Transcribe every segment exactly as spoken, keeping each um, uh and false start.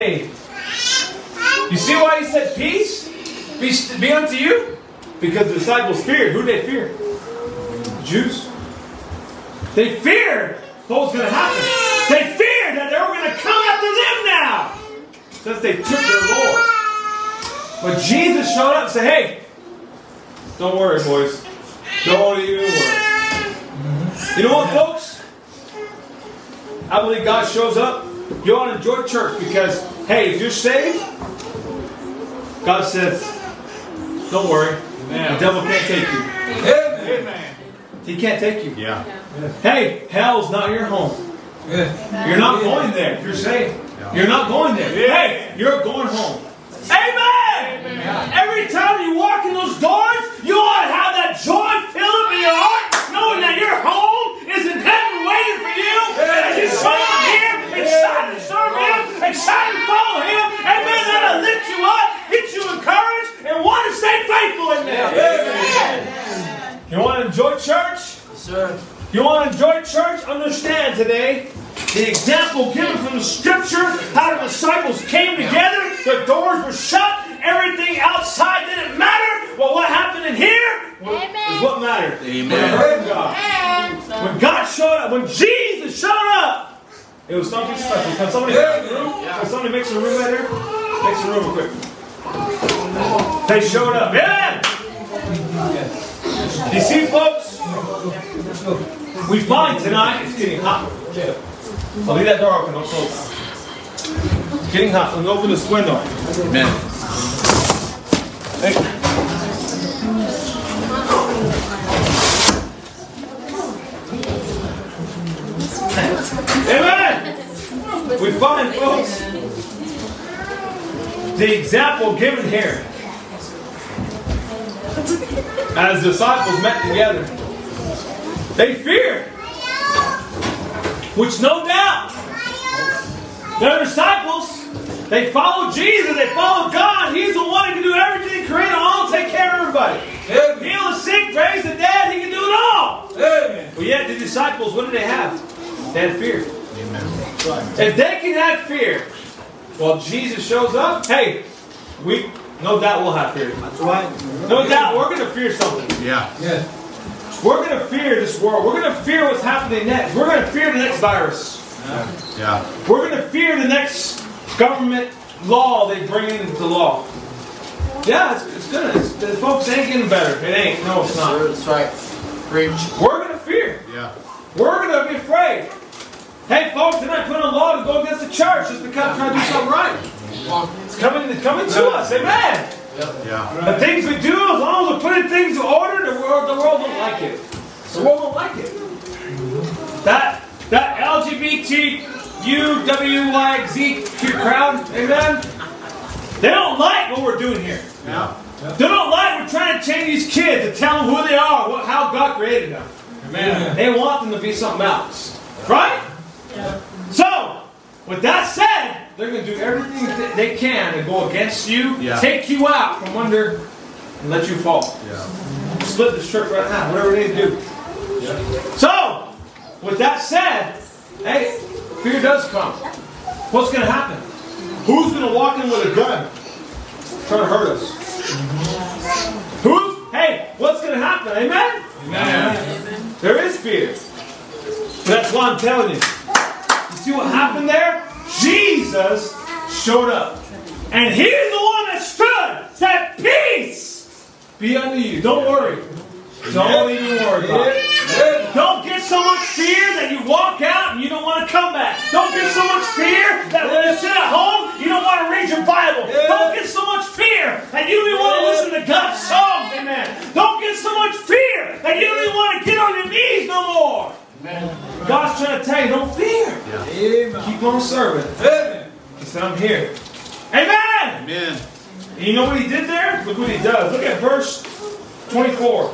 Hey, you see why he said peace be, be unto you? Because the disciples feared. Who did they fear? The Jews. They feared what was going to happen. They feared that they were going to come after them now, since they took their Lord. But Jesus showed up and said, hey, don't worry, boys. Don't even worry. You know what, folks? I believe God shows up. You ought to enjoy church because, hey, if you're saved, God says, don't worry. Amen. The devil can't take you. Amen. Amen. He can't take you. Yeah. Hey, hell's not your home. Yeah. You're not going there if you're saved. Yeah. You're not going there. Yeah. Hey, you're going home. Amen. Amen. Every time you walk in those doors, you ought to have that joy fill up in your heart, knowing that your home is in heaven waiting for you. And as you serve Him, excited to serve Him, excited to follow Him, amen, that'll lift you up, get you encouraged, and want to stay faithful in there. Amen. You want to enjoy church? Yes, sir. You want to enjoy church? Understand today the example given from the Scripture, how the disciples came together, the doors were shut, everything outside didn't matter. Well, what happened in here Amen. Is what mattered. Amen. When I heard God. Amen. When God showed up, when Jesus showed up, it was something special. Can somebody make a room? Can somebody make some room right here? Make some room real quick. They showed up. Yeah! You see, folks? We find tonight it's getting hot. I'll leave that door open. Don't close. It's getting hot. Let me open this window. Amen. Hey. Amen. We find, folks, the example given here as the disciples met together. They feared. Which no doubt, their disciples, they followed Jesus, they followed God. He's the one who can do everything, create all, take care of everybody. Amen. Heal the sick, raise the dead, He can do it all. Amen. But yet the disciples, what did they have? They had fear. Amen. If they can have fear, well, Jesus shows up, hey, we no doubt we'll have fear. That's right. No doubt we're going to fear something. Yeah. Yeah. We're going to fear this world. We're going to fear what's happening next. We're going to fear the next virus. Yeah. Yeah. We're going to fear the next government law they bring into law. Yeah, it's, it's good. It's, the folks ain't getting better. It ain't. No, it's not. That's right. Preach. We're going to fear. Yeah. We're going to be afraid. Hey, folks, they're not putting a law to go against the church just because they're trying to do something right. It's coming, it's coming to us. Amen. Yeah. The things we do, as long as we're putting things in order, the world, the world won't like it. The world won't like it. That that L G B T U W Y Z crowd, amen? They don't like what we're doing here. Yeah. They don't like we're trying to change these kids to tell them who they are, what, how God created them. Amen. They want them to be something else. Right? Yeah. So, with that said, they're going to do everything that they can to go against you, yeah. Take you out from under, and let you fall. Yeah. Split this church right now, whatever they need to do. Yeah. So, with that said, hey, fear does come. What's going to happen? Who's going to walk in with a gun trying to hurt us? Mm-hmm. Who's? Hey, what's going to happen? Amen? Amen? Amen. There is fear. But that's why I'm telling you. You see what happened there? Jesus showed up. And He's the one that stood, said, peace be unto you. Don't worry. Don't even worry about it. Don't get so much fear that you walk out and you don't want to come back. Don't get so much fear that when you sit at home, you don't want to read your Bible. Don't get so much fear that you don't even want to listen to God's songs. Amen. Don't get so much fear that you don't even want to get on your knees no more. Amen. God's trying to tell you, don't fear. Yeah. Keep on serving. Amen. He said, I'm here. Amen. Amen. And you know what He did there? Look what He does. Look at verse twenty-four.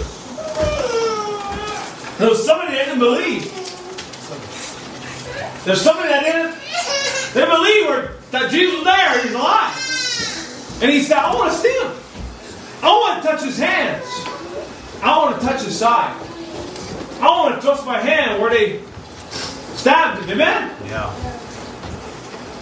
There was somebody that didn't believe. There's somebody that didn't, they didn't believe that Jesus was there. He's alive. And he said, I want to see Him. I want to touch His hands. I want to touch His side. I want to touch my hand where they stabbed Him. Amen? Yeah.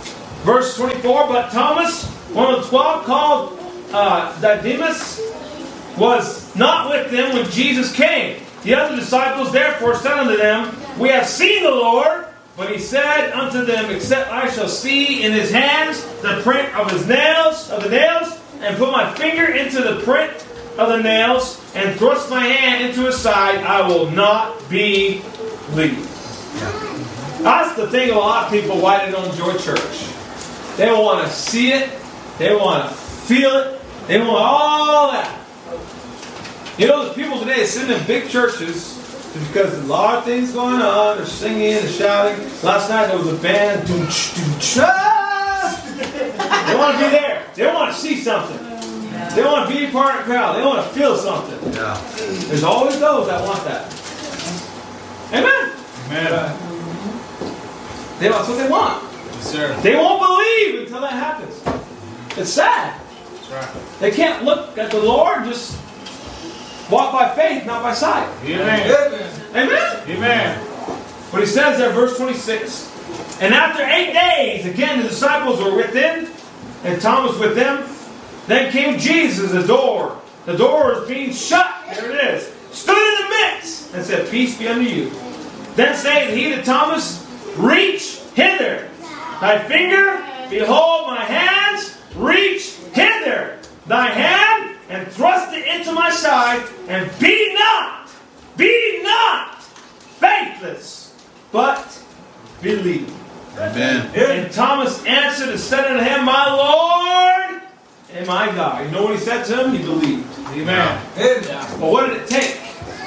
Verse twenty-four, but Thomas, one of the twelve, called uh, Didymus, was not with them when Jesus came. The other disciples therefore said unto them, we have seen the Lord. But he said unto them, except I shall see in his hands the print of his nails, of the nails, and put my finger into the print of the nails, and thrust my hand into his side, I will not believe. That's the thing of a lot of people why they don't enjoy church. They want to see it, they want to feel it, they want all that. You know, there's people today sitting in big churches because there's a lot of things going on. They're singing, they're shouting. Last night there was a band. Doonch, doonch, ah! They want to be there. They want to see something. They want to be part of the crowd. They want to feel something. Yeah. There's always those that want that. Amen. Amen. They, that's what they want. Yes, sir. They won't believe until that happens. It's sad. That's right. They can't look at the Lord and just walk by faith, not by sight. Amen. Amen. Amen. But he says there, verse twenty-six, and after eight days, again the disciples were within, and Thomas with them. Then came Jesus, the door. The door was being shut. There it is. Stood in the midst and said, peace be unto you. Then saith he to Thomas, reach hither thy finger, behold my hands, reach hither thy hand, and thrust it into my side, and be not, be not faithless, but believe. Amen. And Thomas answered and said unto him, my Lord and my God. You know what he said to him? He believed. Amen. But what did it take?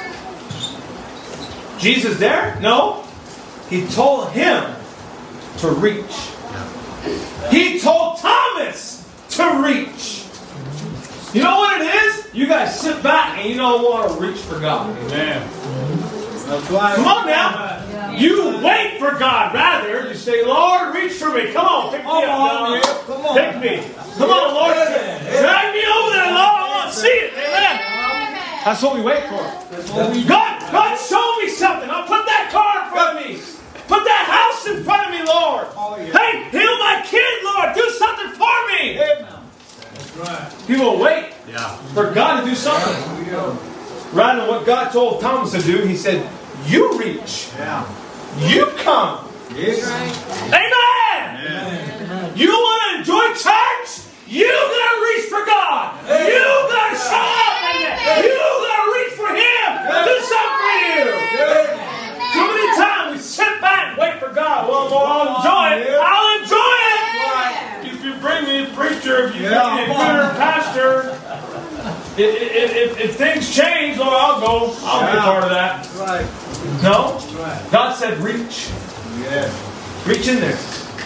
Jesus there? No. He told him to reach. He told Thomas to reach. You know what it is? You guys sit back and you don't want to reach for God. Amen. Come on now. You wait for God. Rather, you say, Lord, reach for me. Come on, pick me up. on, come on. Pick me. Come on, Lord. Drag me over there, Lord. I want to see it. Amen. That's what we wait for. God, God, show me something. I'll put that car in front of me. Put that house in front of me, Lord. Hey, heal my kid, Lord. Do something for me. That's right. People wait Yeah. for God to do something. Rather than what God told Thomas to do, he said, you reach. Yeah. You come. Yes. Amen. Amen. You want to enjoy church? You got to reach for God. You got to show up in there. You got to reach for Him. Do something for you. Too many times we sit back and wait for God. Well, Lord, I'll enjoy it. I'll enjoy it. If you bring me a preacher, if you bring me a good pastor, if, if, if, if things change, Lord, I'll go. I'll be a part of that. That's right. No? That's right. God said reach. Yeah. Reach in there.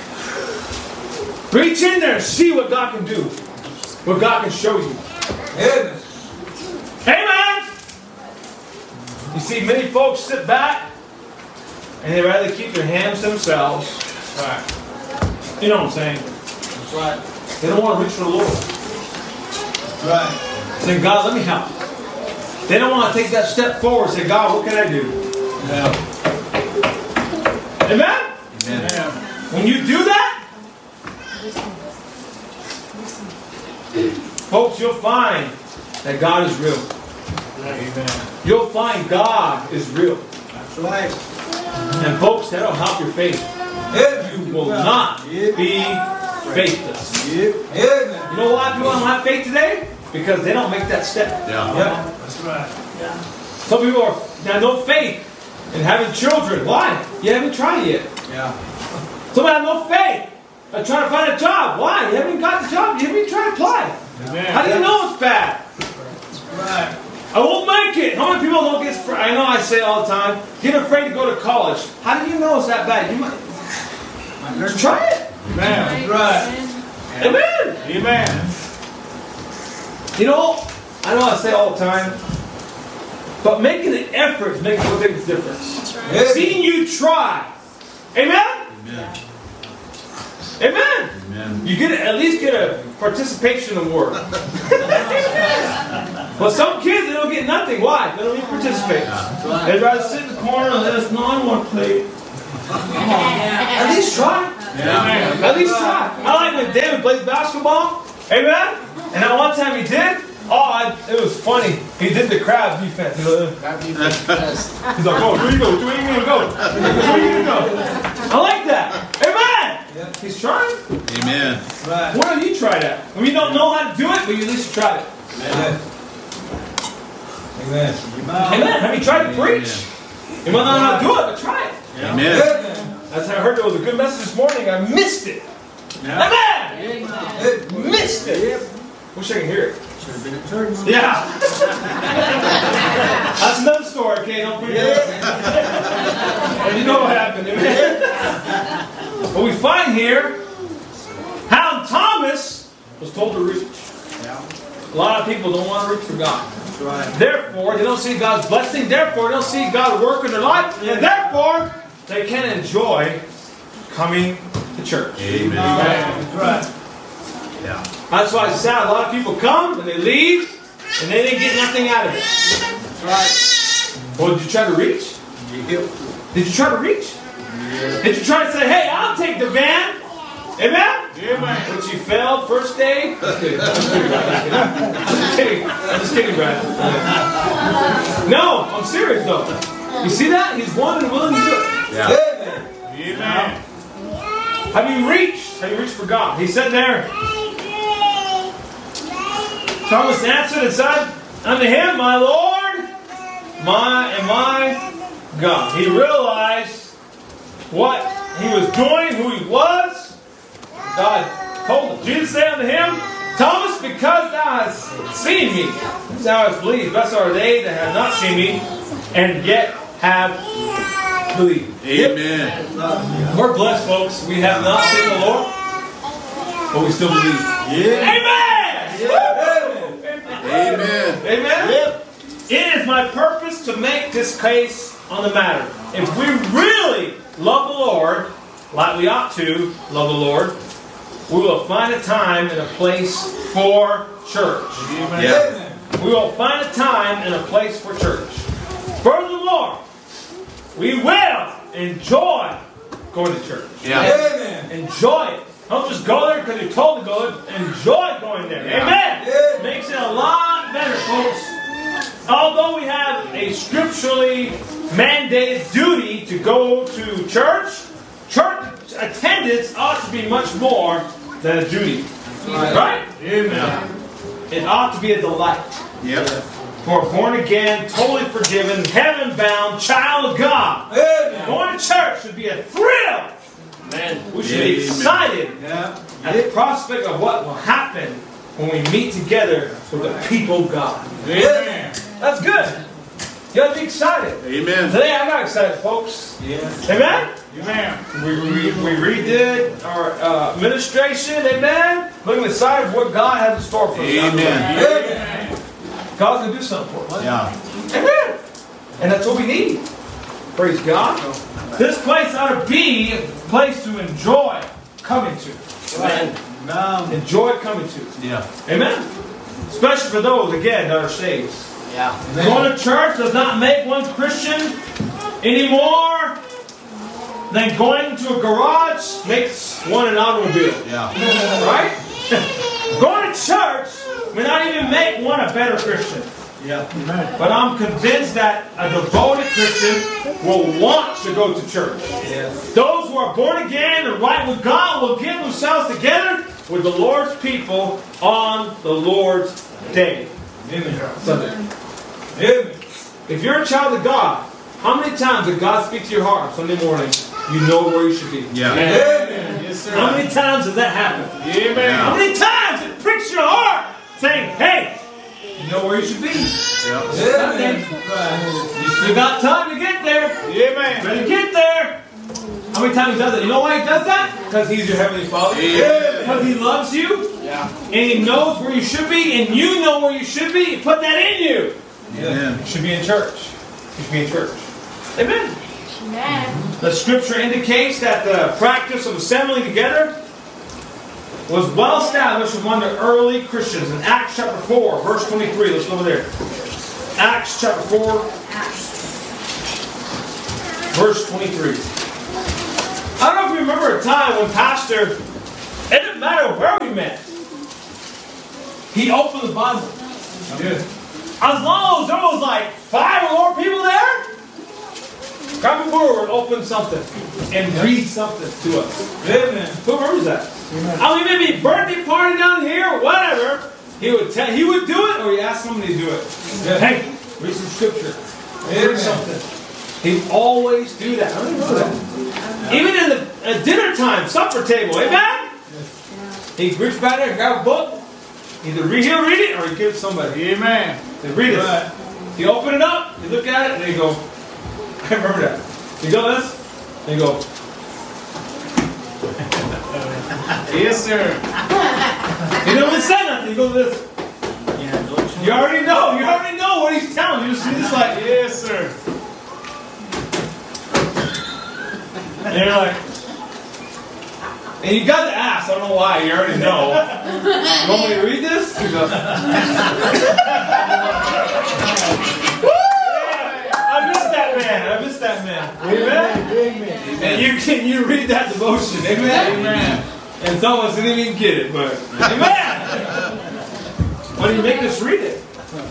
Reach in there and see what God can do. What God can show you. Amen. Amen. You see, many folks sit back and they rather keep their hands to themselves. Right. You know what I'm saying? That's right. They don't want to reach for the Lord. That's right. Say, God, let me help. They don't want to take that step forward and say, God, what can I do? Yeah. Amen? Amen. When you do that, folks, you'll find that God is real. Amen. You'll find God is real. That's right. And folks, that'll help your faith. You will not be faithless. Amen. You know why people don't have faith today? Because they don't make that step. Yeah. Yeah. That's right. Yeah. Some people are now no faith in having children. Why? You haven't tried yet. Yeah. Some have no faith in trying to find a job. Why? You haven't got the job. You haven't even tried to apply. Amen. How do you know it's bad? Right. I won't make it. How many people don't get afraid? I know I say it all the time. Get afraid to go to college. How do you know it's that bad? You might try it. Amen. Right. Amen. Amen. You know, I know I say it all the time, but making an effort makes a big difference. Right. Seeing you try. Amen? Amen. Amen. Amen. You get a, at least get a participation award. But some kids, they don't get nothing. Why? They don't even participate. They'd rather sit in the corner and let us know I want to play. Come on. At least try. Yeah. At least try. I like when David plays basketball. Amen. And that one time he did. Oh, I, it was funny. He did the crab defense. He's like, oh, where you go? Where you gonna go? Where you gonna go? I like that. Amen. Yeah. He's trying. Amen. Right. What have you tried at? I mean, you don't know how to do it, but you at least tried it. Amen. Amen. Amen. Have you tried to preach? You might not know how to do it, but try it. Amen. Amen. That's how I heard there was a good message this morning. I missed it. Amen. Amen. Missed it. Wish I could hear it. Should have been at church. Yeah. That's another story, okay? Don't bring it up. And you know what happened, amen? But we find here how Thomas was told to reach. A lot of people don't want to reach for God. That's right. Therefore, they don't see God's blessing. Therefore, they don't see God work in their life. And therefore, they can't enjoy coming to church. Amen. That's right. Yeah. That's why it's sad. A lot of people come and they leave and they didn't get nothing out of it. That's right. Well, did you try to reach? Yep. Did you try to reach? Yeah. Did you try to say, hey, I'll take the van? Amen? Amen. But you failed first day? Just kidding. Just kidding. I'm just kidding, Brad. No, I'm serious though. You see that? He's willing and willing to do it. Yeah. Amen. Amen. Have you reached? Have you reached for God? He said there. Thomas answered and said unto him, my Lord, my and my God. He realized what he was doing, who he was. God told him. Jesus said unto him, Thomas, because thou hast seen me, thou hast believed. Blessed are they that have not seen me, and yet have believed. Amen. We're blessed, folks. We have not seen the Lord, but we still believe. Yeah. Amen! Amen. Amen. Amen? Yep. It is my purpose to make this case on the matter. If we really love the Lord, like we ought to love the Lord, we will find a time and a place for church. Amen. Yeah. We will find a time and a place for church. Furthermore, we will enjoy going to church. Yeah. Amen. Enjoy it. Don't just go there because you're told to go there. Enjoy going there. Yeah. Amen. Yeah. Makes it a lot better, folks. Although we have a scripturally mandated duty to go to church, church attendance ought to be much more than a duty. Right? Amen. It ought to be a delight. Yep. For a born again, totally forgiven, heaven bound child of God. Amen. Going to church should be a thrill. Man, we should be Amen. excited Yeah. at the prospect of what will happen when we meet together with the people of God. Amen. That's good. You ought to be excited. Amen. Today I got excited, folks. Yes. Amen? Amen. We, we, we redid our uh, administration. Amen? Looking aside for what God has in store for us. Amen. Amen. God's going to do something for us. Yeah. Amen. And that's what we need. Praise God. This place ought to be a place to enjoy coming to. Amen. Amen. Enjoy coming to. Yeah. Amen. Especially for those, again, that are saved. Yeah. Going to church does not make one Christian any more than going to a garage makes one an automobile. Yeah. Right? Going to church may not even make one a better Christian. Yeah. But I'm convinced that a devoted Christian will want to go to church. Yes. Those who are born again and right with God will get themselves together with the Lord's people on the Lord's day. Amen. Sunday. Amen. If you're a child of God, how many times did God speak to your heart on Sunday morning? You know where you should be. Yeah. Amen. Yes, sir. How many times does that happen? Amen. How many times it pricks your heart saying, hey, you know where you should be. Yeah. Amen. You still got time to get there. Amen. Better get there. How many times he does that? You know why he does that? Because he's your heavenly Father. Yeah. Because he loves you. Yeah. And he knows where you should be. And you know where you should be. He put that in you. Amen. You should be in church. You should be in church. Amen. Amen. The scripture indicates that the practice of assembling together was well established among the early Christians. In Acts chapter four, verse twenty-three. Let's go over there. Acts chapter four, verse twenty-three. I don't know if you remember a time when Pastor, it didn't matter where we met, he opened the Bible. Good. As long as there was like five or more people there, Grandpa Brewer would open something and read something to us. Amen. Who remembers that? I mean, maybe birthday party down here or whatever. He would tell, he would do it, or he asked somebody to do it. Yeah. Hey, read some scripture. Amen. Read something. He'd always do that. I don't know that. Even in the at dinner time, supper table, amen? He'd reach back there and grab a book. Either read, he'll read it or he'd give it to somebody. Amen. They read it. Right. He open it up, he look at it, and he go, I remember that. You go this, and you go, Yes, sir. he don't even say nothing, he goes this. You already know, you already know what he's telling you. You just, you just like, Yes, sir. and you're like, and you got to ask, I don't know why, you already know. You want me to read this? You go, I missed that man, I missed that man. Amen? And you can you read that devotion, amen? Amen. And some of us didn't even get it, but amen. But he make us read it.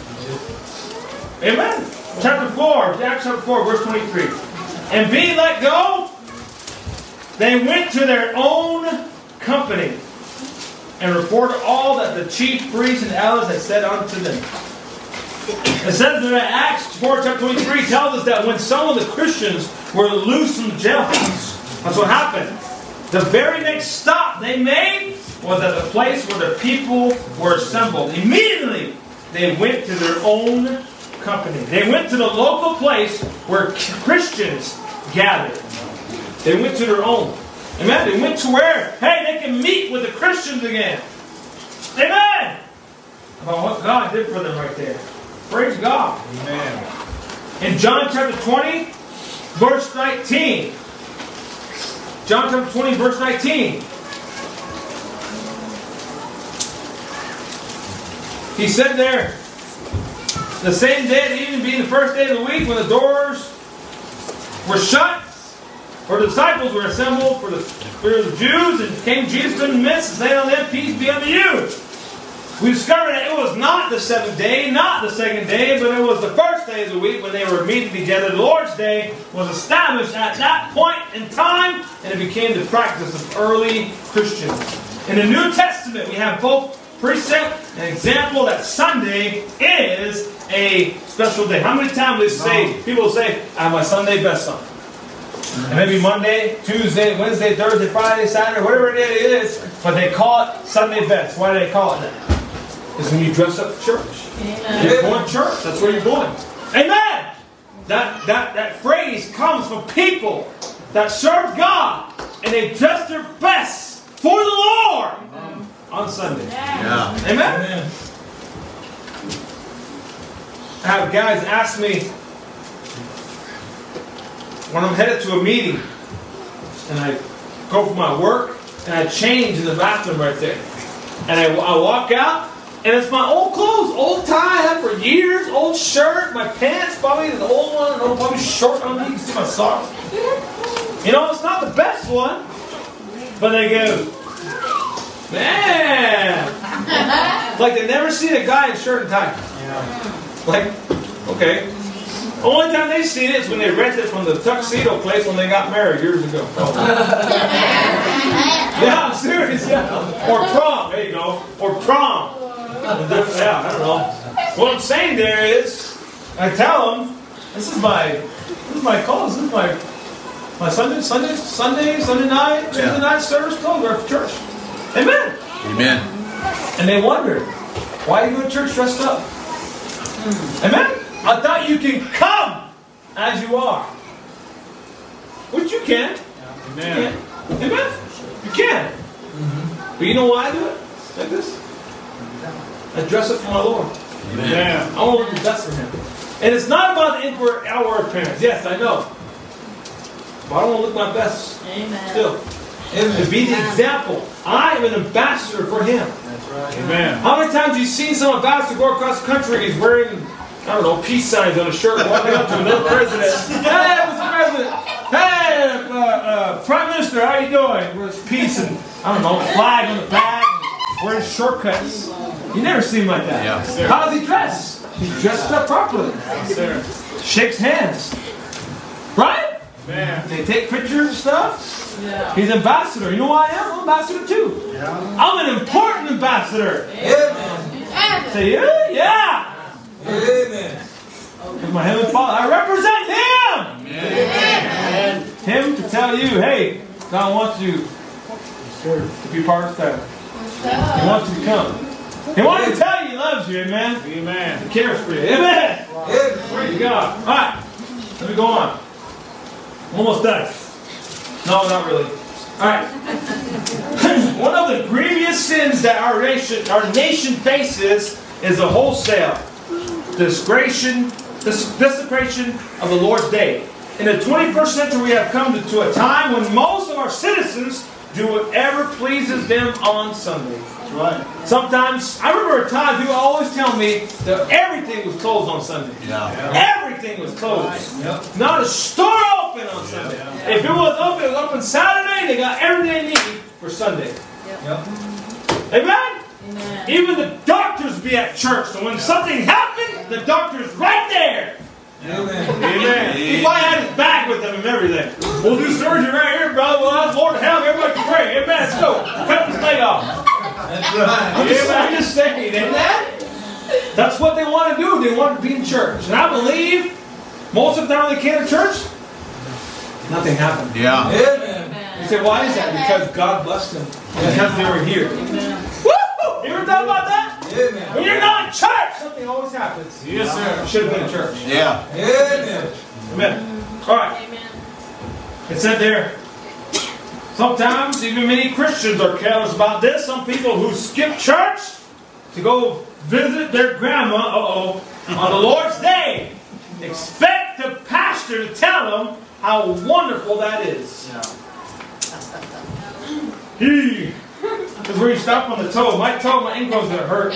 Amen. Chapter four, Acts chapter four, verse twenty-three. And being let go, they went to their own company and reported all that the chief priests and elders had said unto them. It says in Acts four, chapter twenty-three, tells us that when some of the Christians were loose from the jailhouse, that's what happened. The very next stop they made was at the place where the people were assembled. Immediately, they went to their own company. They went to the local place where Christians gathered. They went to their own. Amen. They went to where, hey, they can meet with the Christians again. Amen. About what God did for them right there. Praise God. Amen. In John chapter twenty, verse nineteen. John chapter twenty, verse nineteen. He said there, the same day, the evening being the first day of the week, when the doors were shut, for the disciples were assembled for the spirit of the Jews, and came Jesus to the midst, and saying unto them, peace be unto you. We discovered that it was not the seventh day, not the second day, but it was the first day of the week when they were meeting together. The Lord's Day was established at that point in time, and it became the practice of early Christians. In the New Testament, we have both precept and example that Sunday is a special day. How many times they say, people say, I have my Sunday best on. And maybe Monday, Tuesday, Wednesday, Thursday, Friday, Saturday, whatever it is, but they call it Sunday best. Why do they call it that? Because when you dress up for church. Amen. You're going to church. That's where you're going. Amen. That, that, that phrase comes from people that serve God and they dress their best for the Lord Amen. On Sunday. Yeah. Amen? Amen. I have guys ask me when I'm headed to a meeting and I go for my work and I change in the bathroom right there. And I, I walk out and it's my old clothes, old tie I had for years, old shirt, my pants, probably the old one, old probably short on me. You can see my socks. You know, it's not the best one, but they go, man, like they never seen a guy in shirt and tie. Like, okay. Only time they seen it is when they rented from the tuxedo place when they got married years ago. Yeah, I'm serious. Yeah. Or prom. There you go. Or prom. Yeah, I don't know. What I'm saying there is, I tell them, this is my, this is my clothes. This is my, my Sunday, Sunday, Sunday, Sunday night, Tuesday yeah. night service clothes are for church. Amen. Amen. And they wondered, why are you in church dressed up? Amen. I thought you can come as you are. Which you can. Amen. You can. Amen. You can. Mm-hmm. But you know why I do it? Like this. I dress up for my Lord. Amen. I want to look the best for Him. And it's not about the inward, outward appearance. Yes, I know. But I want to look my best. Amen. Still. And to be the example. I am an ambassador for Him. That's right. Amen. How many times have you seen some ambassador go across the country? He's wearing, I don't know, peace signs on his shirt, walking up to another president. Hey, Mister President. Hey, uh, uh, Prime Minister, how you doing? With his piece and, I don't know, flag on the back, and wearing shortcuts. You never see him like that. Yeah. How does he dress? He's dressed up properly. Yes, sir. Shakes hands. Right? Man. They take pictures and stuff. Yeah. He's ambassador. You know who I am? I'm ambassador too. Yeah. I'm an important ambassador. Amen. Say, yeah, yeah. Amen. With my heavenly Father, I represent Him. Amen. Him to tell you, hey, God wants you to be part of that. He wants you to come. He wants to tell you He loves you, amen. Amen. He cares for you, amen. Amen. Praise God. All right, let me go on. Almost done. No, not really. All right. One of the grievous sins that our nation, our nation faces is the wholesale disgration, dis- desecration of the Lord's day. In the twenty-first century, we have come to, to a time when most of our citizens do whatever pleases them on Sunday. That's right. Sometimes, I remember a time people always tell me that everything was closed on Sunday. Yeah. Everything was closed. Yep. Not a store open on Sunday. If it was open, it was open Saturday, they got everything they need for Sunday. Yep. Amen? Amen. Even the doctors be at church. So when something happened, the doctor's right there. Amen. Amen. He probably had his bag with him and everything. We'll do surgery right here, brother. We'll ask Lord to help. Everybody can pray. Amen. Let's go. Cut his leg off. That's right. I'm just, I'm just saying, isn't that? That's what they want to do. They want to be in church. And I believe most of the time when they came to church, nothing happened. Yeah. Amen. You say, why is that? Because God blessed them. Because they were here. Woo! You ever thought about that? Amen. When you're not in church, something always happens. Yes, sir. Should have been in church. Yeah. Amen. Amen. All right. Amen. It said there, sometimes even many Christians are careless about this. Some people who skip church to go visit their grandma, uh-oh, on the Lord's day, expect the pastor to tell them how wonderful that is. He, because where you stop on the toe, my toe, my ankle's going to hurt.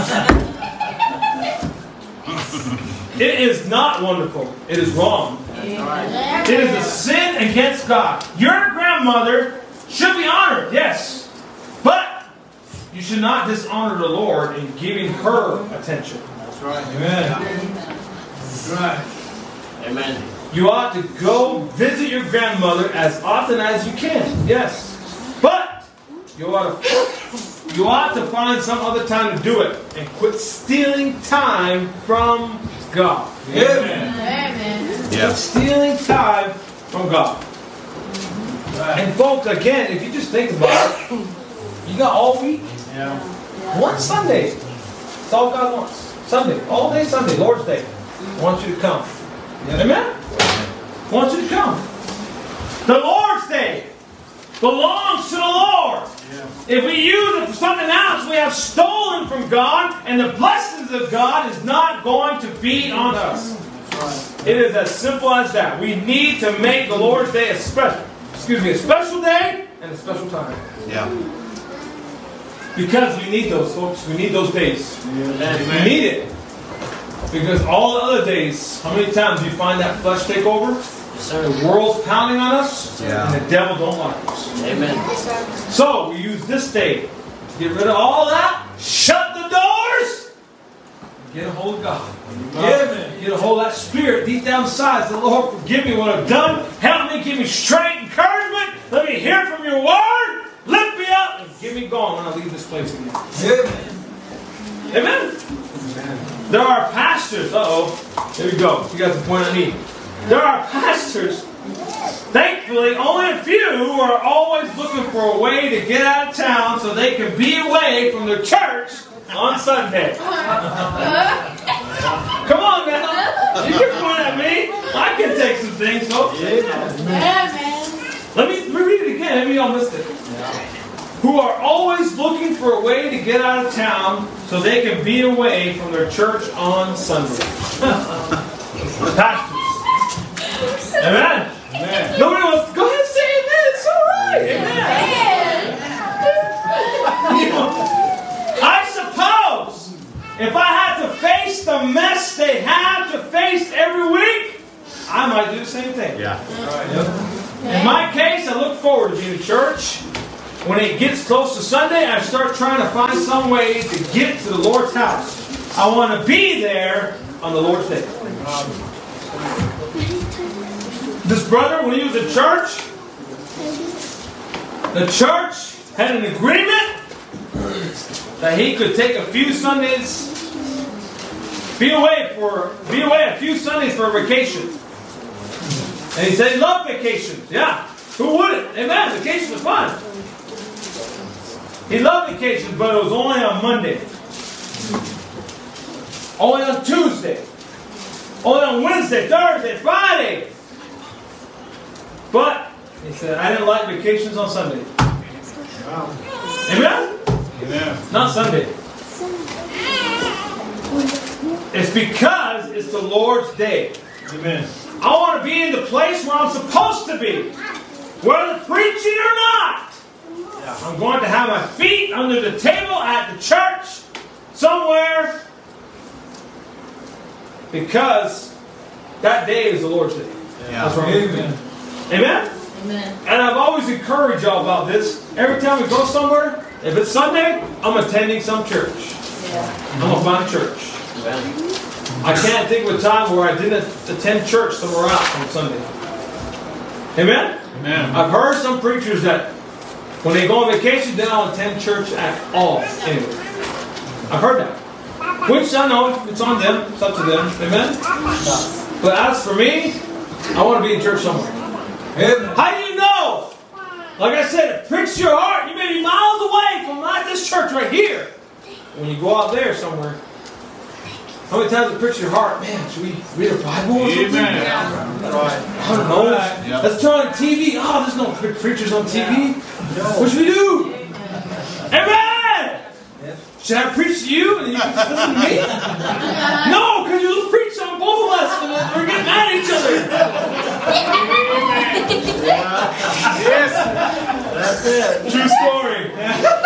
It is not wonderful. It is wrong. It is a sin against God. Your grandmother should be honored, yes. But you should not dishonor the Lord in giving her attention. That's right. Amen. That's right. Amen. You ought to go visit your grandmother as often as you can, yes. But you ought to, you ought to find some other time to do it and quit stealing time from God. Amen. Amen. Quit Yes. stealing time from God. And folks, again, if you just think about it, you got all week. Yeah. One Sunday. That's all God wants. Sunday. All day Sunday. Lord's Day. I want you to come. Amen? I want you to come. The Lord's Day belongs to the Lord. If we use it for something else, we have stolen from God, and the blessings of God is not going to be on us. It is as simple as that. We need to make the Lord's Day a special, excuse me, a special day and a special time. Yeah. Because we need those, folks. We need those days. Amen. We need it. Because all the other days, how many times do you find that flesh take over? The world's pounding on us, Yeah. and the devil don't like us. Amen. So we use this day to get rid of all that, shut the doors, and get a hold of God. Amen. Get a hold of that spirit deep down inside. Say, Lord, forgive me what I've done. Help me, give me strength, encouragement. Let me hear from your word. Lift me up and get me going when I leave this place again. Amen. Amen. There are pastors. Uh-oh. There we go. You guys can point at me. There are pastors, thankfully, only a few who are always looking for a way to get out of town so they can be away from their church on Sunday. Come on now. You can point at me. I can take some things, folks. Amen. Let me read it again. Maybe y'all missed it. Who are always looking for a way to get out of town so they can be away from their church on Sunday. Pastors. Amen. Amen. Nobody wants to go ahead and say amen. It's all right. Amen. You know, I suppose if I had to face the mess they have to face every week, I might do the same thing. Yeah. In my case, I look forward to being in church. When it gets close to Sunday, I start trying to find some way to get to the Lord's house. I want to be there on the Lord's day. This brother, when he was in church, the church had an agreement that he could take a few Sundays, be away for, be away a few Sundays for a vacation. And he said he loved vacations. Yeah, who wouldn't? Amen. Vacation was fun. He loved vacations, but it was only on Monday, only on Tuesday, only on Wednesday, Thursday, Friday. But he said, I didn't like vacations on Sunday. Wow. Amen? Amen. Not Sunday. It's because it's the Lord's day. Amen. I want to be in the place where I'm supposed to be. Whether preaching or not. I'm going to have my feet under the table at the church somewhere. Because that day is the Lord's day. Yeah. That's right. Amen. Amen? Amen. And I've always encouraged y'all about this. Every time we go somewhere, if it's Sunday, I'm attending some church. Yeah. I'm going to find a church. I can't think of a time where I didn't attend church somewhere else on Sunday. Amen? Amen. I've heard some preachers that when they go on vacation, they don't attend church at all. Anyway, I've heard that. Which I know, it's on them. It's up to them. Amen? But as for me, I want to be in church somewhere. Amen. How do you know? Like I said, it pricks your heart. You may be miles away from like this church right here. When you go out there somewhere, how many times it pricks your heart? Man, should we read a Bible or something? Amen. I don't know. Yep. Let's turn on T V. Oh, there's no pre- preachers on T V. What should we do? Amen! Should I preach to you and you can listen to me? No, because you'll preach on both of us and we're getting mad at each other. Yes. That's it. True story.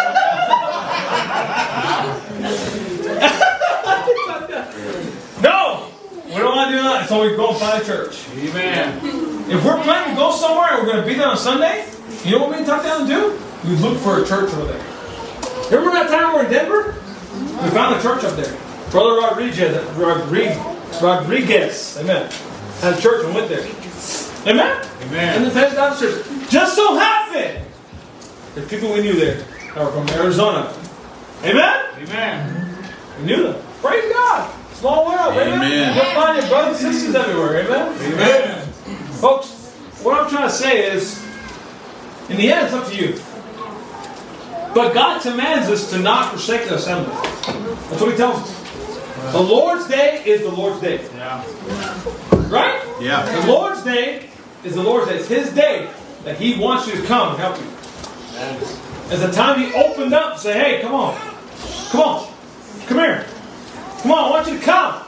No! We don't want to do that, so we go and find a church. Amen. If we're planning to go somewhere and we're going to be there on Sunday, you know what me and Tuck down do? We look for a church over there. Remember that time we were in Denver? We found a church up there. Brother Rodriguez, Rodriguez, Rodriguez, amen, had a church and went there. Amen? Amen. And the Pentecostal church. Just so happened there's people we knew there that were from Arizona. Amen? Amen. We knew them. Praise God. Small world. Amen. Amen. You'll find your brothers and sisters everywhere. Amen? Amen. Folks, what I'm trying to say is, in the end, it's up to you. But God commands us to not forsake the assembly. That's what He tells us. The Lord's day is the Lord's day. Yeah. Right? Yeah. The Lord's day is the Lord's day. It's His day that He wants you to come and help you. It's the time He opened up and said, hey, come on. Come on. Come here. Come on, I want you to come.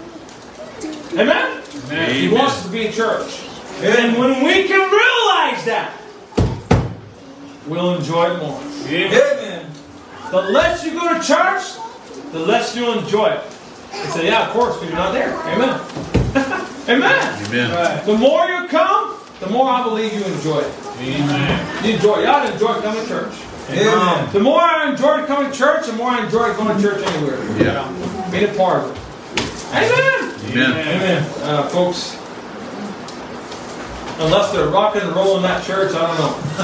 Amen? Amen. He wants us to be in church. And when we can realize that, we'll enjoy it more. Amen. The less you go to church, the less you'll enjoy it. You say, yeah, of course, because you're not there. Amen. Amen. Amen. Right. The more you come, the more I believe you enjoy it. Amen. You enjoy it. You ought to enjoy coming to church. Amen. The more I enjoy coming to church, the more I enjoy going to church anywhere. Yeah. Being a part of it. Amen. Amen. Amen. Uh, folks, unless they're rocking and rolling that church, I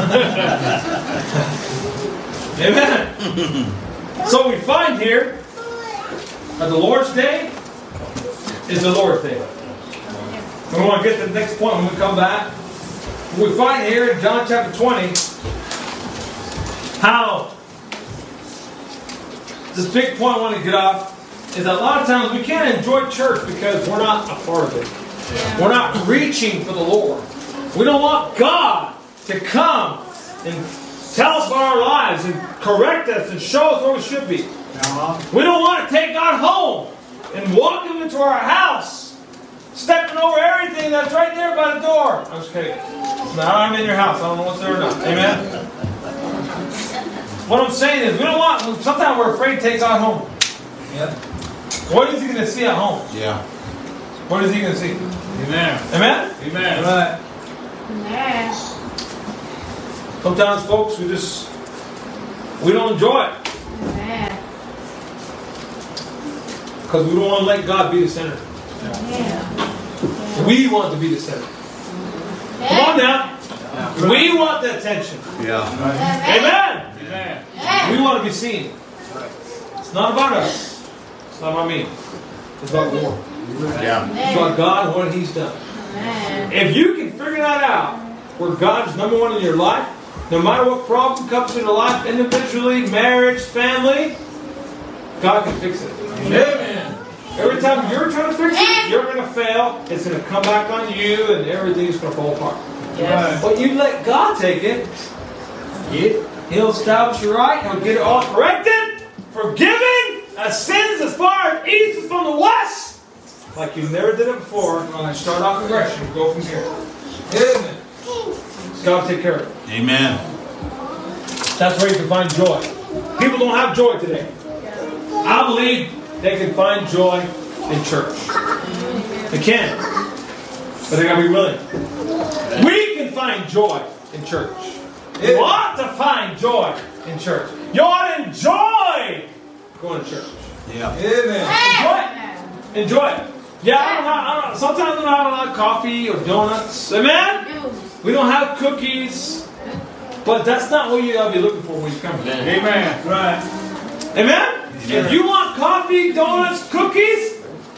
don't know. Amen. So we find here that the Lord's day is the Lord's day. We want to get to the next point when we come back. We find here in John chapter twenty how this big point I want to get off is that a lot of times we can't enjoy church because we're not a part of it. Yeah. We're not reaching for the Lord. We don't want God to come and tell us about our lives and correct us and show us where we should be. Uh-huh. We don't want to take God home and walk Him into our house, stepping over everything that's right there by the door. I'm just kidding. Now I'm in your house. I don't know what's there or not. Amen? What I'm saying is, we don't want, sometimes we're afraid to take God home. Yeah. What is He going to see at home? Yeah. What is He going to see? Amen. Amen? Amen. Right. Amen. Sometimes, folks, we just, we don't enjoy it. Amen. Because we don't want to let God be the center. Yeah. We want to be the center. Come on now. We want the attention. Yeah. Amen. Amen. We want to be seen. It's not about us. It's not about me. It's about the Lord. Yeah. It's about God and what He's done. Amen. If you can figure that out, where God's number one in your life, no matter what problem comes into life, individually, marriage, family, God can fix it. Amen. Every time you're trying to fix it, you're going to fail. It's going to come back on you, and everything's going to fall apart. Yes. But you let God take it, He'll establish you right. He'll get it all corrected, forgiving, as sins as far as east is from the west. Like you never did it before. When I start off in direction, go from here. Amen. God will take care of it. Amen. That's where you can find joy. People don't have joy today. I believe they can find joy in church. They can. But they gotta be willing. We can find joy in church. You ought to find joy in church. You ought to enjoy going to church. Yeah. Amen. Enjoy it. Enjoy it. Yeah, I don't have, I don't, sometimes we don't have a lot of coffee or donuts. Amen? We don't have cookies. But that's not what you ought to be looking for when you come here. Amen. Right. Amen? If you want coffee, donuts, cookies,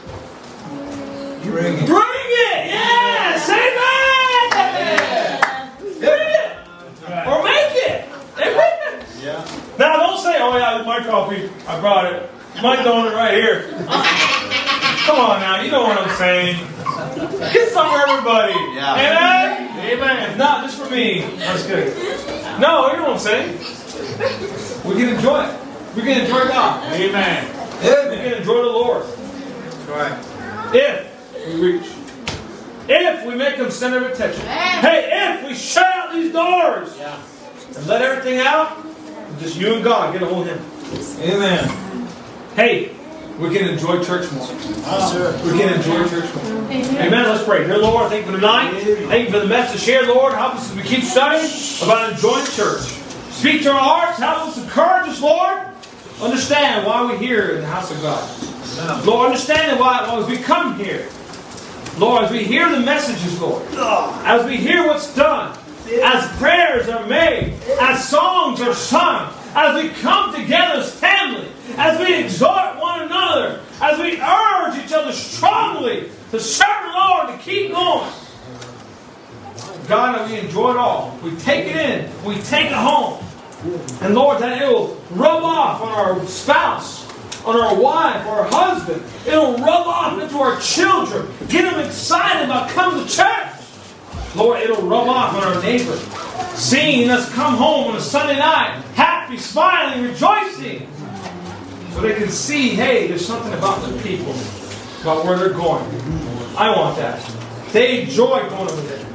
Bring it. bring it! Yes! Amen! Bring it! Or make it! Amen! Yeah. Now don't say, oh yeah, my coffee, I brought it. My donut right here. Come on now, you know what I'm saying. Get some for everybody. Yeah. Amen? Amen. If not, just for me. I'm just kidding. No, you know what I'm saying. We can enjoy it. We can enjoy God. Amen. We can enjoy the Lord. Right. If we reach. If we make Him center of attention. Hey, if we shut out these doors and let everything out, just you and God get a hold of Him. Amen. Hey, we can enjoy church more. Yes, sir. We can enjoy church more. Amen. Let's pray. Dear Lord, thank you for tonight. Thank you for the message shared, Lord. Help us as we keep studying about enjoying church. Speak to our hearts. Help us, encourage us, Lord. Understand why we're here in the house of God. Lord, understand why as we come here. Lord, as we hear the messages, Lord. As we hear what's done. As prayers are made. As songs are sung. As we come together as family. As we exhort one another. As we urge each other strongly to serve the Lord, to keep going. God, that we enjoy it all. We take it in. We take it home. And Lord, that it will rub off on our spouse, on our wife, or our husband. It will rub off into our children. Get them excited about coming to church. Lord, it will rub off on our neighbor. Seeing us come home on a Sunday night, happy, smiling, rejoicing. So they can see, hey, there's something about the people, about where they're going. I want that. They enjoy going over there.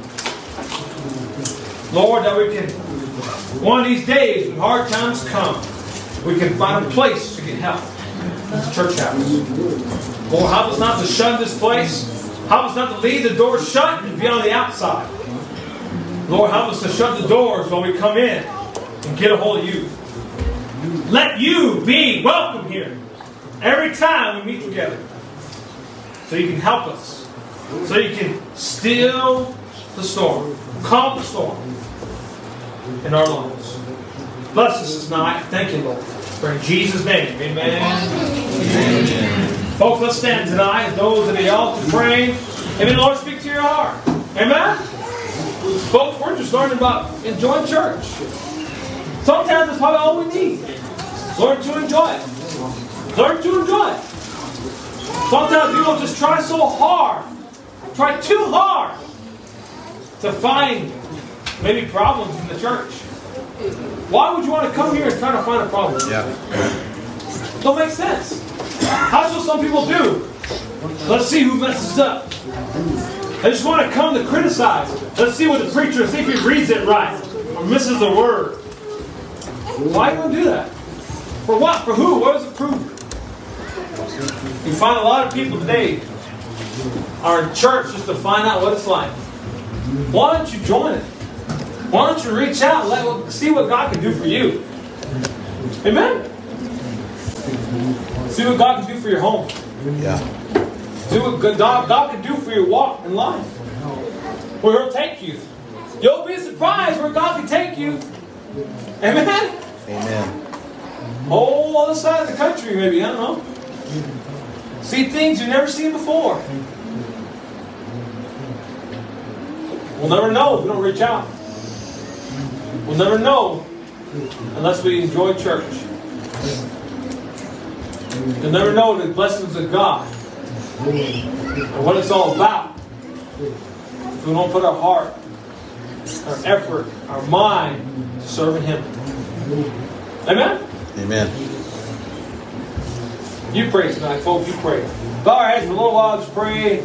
Lord, that we can, one of these days when hard times come, we can find a place to get help. It's a church house. Lord, help us not to shun this place. Help us not to leave the doors shut and be on the outside. Lord, help us to shut the doors while we come in and get a hold of you. Let you be welcome here every time we meet together. So you can help us. So you can still the storm. Calm the storm in our lives. Bless us this night. Thank you, Lord. For in Jesus' name, amen. Amen. Folks, let's stand tonight. Those at the altar praying. Amen. Lord, speak to your heart. Amen. Folks, we're just learning about enjoying church. Sometimes that's probably all we need. Learn to enjoy it. Learn to enjoy it. Sometimes people just try so hard. Try too hard to find maybe problems in the church. Why would you want to come here and try to find a problem? Yeah. Don't make sense. That's what some people do. Let's see who messes up. They just want to come to criticize. Let's see what the preacher, see if he reads it right or misses a word. Why do you want to do that? For what? For who? What does it prove? You find a lot of people today are in church just to find out what it's like. Why don't you join it? Why don't you reach out and let, see what God can do for you? Amen? See what God can do for your home. Yeah. See what God, God can do for your walk in life. Where He'll take you. You'll be surprised where God can take you. Amen? Amen. Whole other side of the country, maybe. I don't know. See things you've never seen before. We'll never know if we don't reach out. We'll never know unless we enjoy church. You'll never know the blessings of God and what it's all about if we don't put our heart, our effort, our mind to serving Him. Amen? Amen. You pray tonight, folks. You pray. Bow our heads for a little while. Just pray.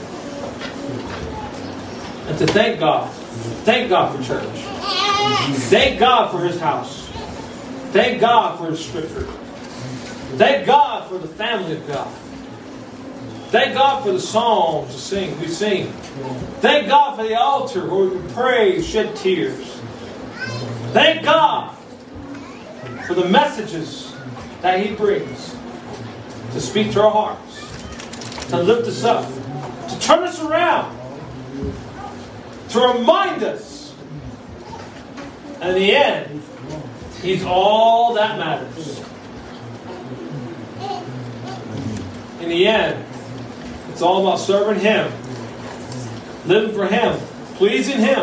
And to thank God. Thank God for church. Thank God for His house. Thank God for His Scripture. Thank God for the family of God. Thank God for the songs we sing. We sing. Thank God for the altar where we can pray, shed tears. Thank God for the messages that He brings to speak to our hearts, to lift us up, to turn us around, to remind us. And in the end, He's all that matters. In the end, it's all about serving Him, living for Him, pleasing Him.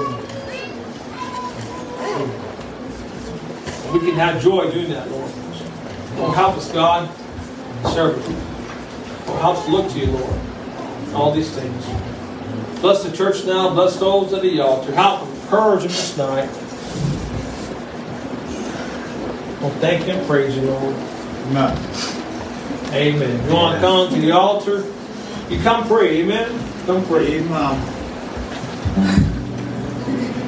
We can have joy doing that, Lord. Lord, help us, God. Serve you. Lord, help us look to you, Lord. All these things. Bless the church now. Bless those at the altar. Help them. Encourage them this night. Well, thank you and praise you, Lord. Amen. Amen. You want to come to the altar? You come pray. Amen. Come pray. Amen.